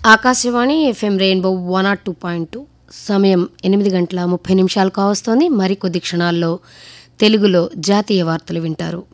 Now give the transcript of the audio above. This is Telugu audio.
ఆకాశవాణి ఎఫ్ఎం రెయిన్బో 102.2 సమయం 8:30 కావస్తోంది. మరికొద్ది క్షణాల్లో తెలుగులో జాతీయ వార్తలు వింటారు.